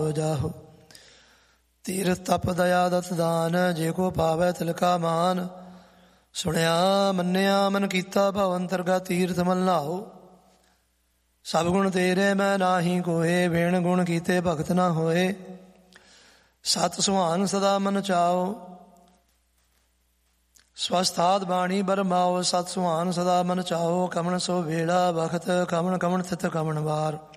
ਜਾਹੋ। ਤੀਰਥ ਤਪ ਦਇਆ ਦਤ ਦਾਨ, ਜੇ ਕੋ ਪਾਵੈ ਤਿਲਕਾ ਮਾਨ। ਸੁਣਿਆ ਮੰਨਿਆ ਮਨ ਕੀਤਾ, ਭਵ ਅੰਤਰਗਾ ਤੀਰਥ ਮਨ ਲਾਓ। ਸਭ ਗੁਣ ਤੇਰੇ ਮੈਂ ਨਾਹੀ ਕੋਏ, ਬਿਨ ਗੁਣ ਕੀਤੇ ਭਗਤ ਨਾ ਹੋਏ। ਸਤ ਸੁਹਾਨ ਸਦਾ ਮਨ ਚਾਓ, ਸਵਸਥਾਤ ਬਾਣੀ ਬਰਮਾਓ। ਸਤ ਸੁਹਾਨ ਸਦਾ ਮਨ ਚਾਓ, ਕਮਣ ਸੋ ਵੇਲਾ ਬਖਤ, ਕਮਣ ਕਮਣ ਥਿਤ ਕਮਣ ਵਾਰ।